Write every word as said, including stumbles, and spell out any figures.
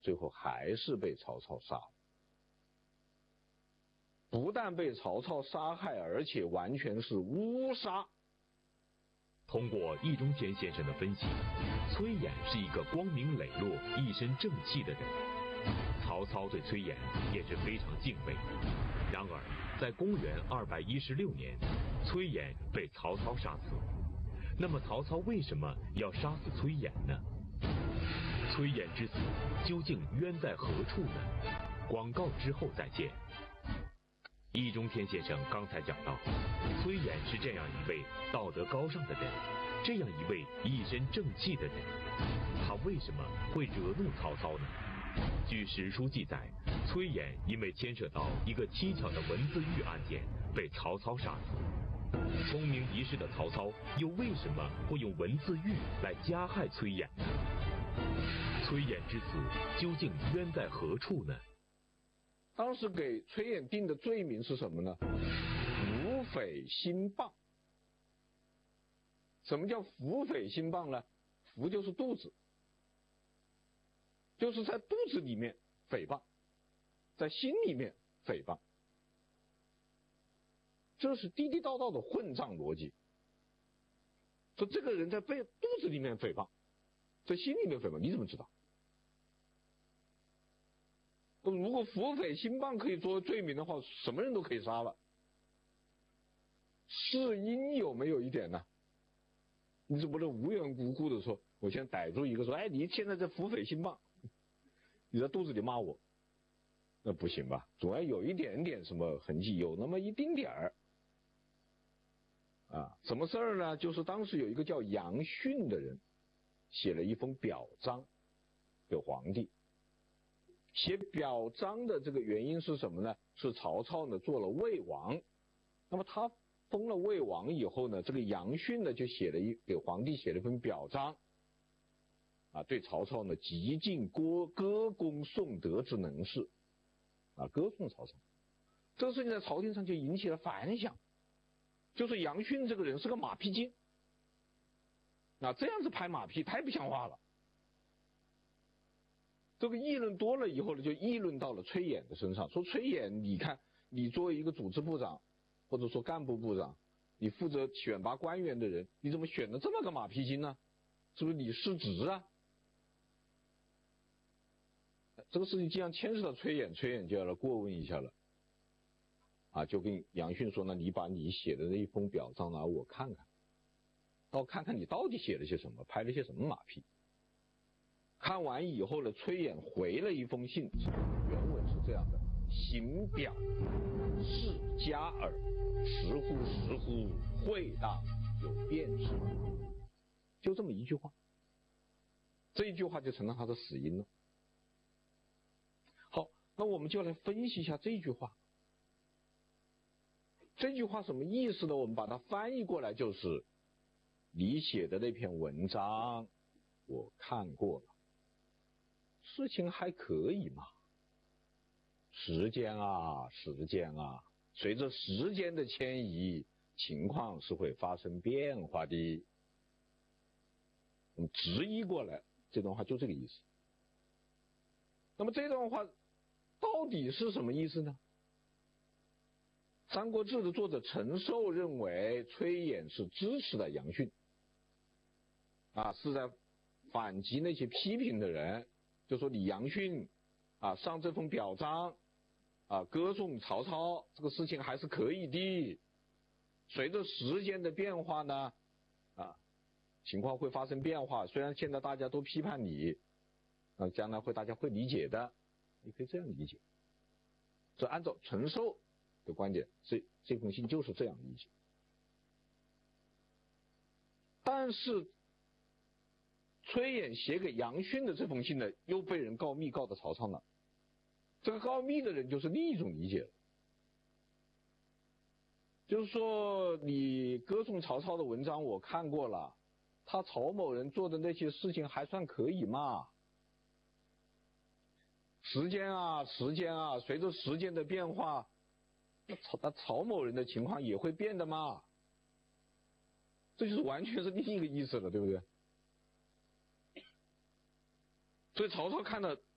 最后还是被曹操杀了。不但被曹操杀害，而且完全是乌杀。 通过易中天先生的分析，崔琰是一个光明磊落、一身正气的人。曹操对崔琰也是非常敬畏。然而，在公元二百一十六年，崔琰被曹操杀死。那么，曹操为什么要杀死崔琰呢？崔琰之死究竟冤在何处呢？广告之后再见。易中天先生刚才讲到，崔琰是这样一位道德高尚的人，这样一位一身正气的人，他为什么会惹怒曹操呢？据史书记载，崔琰因为牵扯到一个蹊跷的文字狱案件，被曹操杀死。聪明一世的曹操又为什么会用文字狱来加害崔琰呢？崔琰之死究竟冤在何处呢？ 当时给崔琰定的罪名是什么呢？腹诽心谤。什么叫腹诽心谤呢？腹就是肚子，就是在肚子里面诽谤，在心里面诽谤，这是地地道道的混账逻辑。说这个人在背肚子里面诽谤，在心里面诽谤，你怎么知道？如果腹诽心谤可以作为罪名的话，什么人都可以杀了。是因有没有一点呢？你怎么能无缘无故的说，我现在逮住一个说，哎，你现在在腹诽心谤，你在肚子里骂我，那不行吧？总要有一点点什么痕迹，有那么一丁点儿。啊，什么事儿呢？就是当时有一个叫杨训的人，写了一封表彰给皇帝。写表彰的这个原因是什么呢？是曹操呢做了魏王，那么他封了魏王以后呢，这个杨训呢就写了一给皇帝写了一份表彰，啊，对曹操呢极尽歌歌功颂德之能事，啊，歌颂曹操。这个事情在朝廷上就引起了反响，就是杨训这个人是个马屁精，啊，这样子拍马屁太不像话了。这个议论多了以后呢，就议论到了崔琰的身上，说崔琰，你看你作为一个组织部长或者说干部部长，你负责选拔官员的人，你怎么选了这么个马屁精呢？是不是你失职啊？这个事情既然牵涉到崔琰，崔琰就要来过问一下了，啊，就跟杨训说呢，你把你写的那一封表彰拿我看看，到看看你到底写了些什么，拍了些什么马屁。看完以后呢，崔琰回了一封信，原文是这样的：行表是佳耳，时乎时乎，会大有变之。就这么一句话，这一句话就成了他的死因了。好，那我们就来分析一下这句话。这句话什么意思呢？我们把它翻译过来就是：你写的那篇文章我看过了，事情还可以嘛。时间啊，时间啊，随着时间的迁移，情况是会发生变化的。我们直译过来，这段话就这个意思。那么这段话到底是什么意思呢？《三国志》的作者陈寿认为崔琰是支持的杨训，啊，是在反击那些批评的人，就说你杨训啊上这封表彰啊歌颂曹操，这个事情还是可以的。随着时间的变化呢，啊，情况会发生变化。虽然现在大家都批判你，啊，将来会大家会理解的，你可以这样理解。这按照陈寿的观点，这这封信就是这样理解。但是崔琰写给杨训的这封信呢，又被人告密告到曹操了。这个告密的人就是另一种理解了，就是说你歌颂曹操的文章我看过了，他曹某人做的那些事情还算可以嘛。时间啊，时间啊，随着时间的变化，那曹那曹某人的情况也会变的嘛。这就是完全是另一个意思了，对不对？所以曹操看了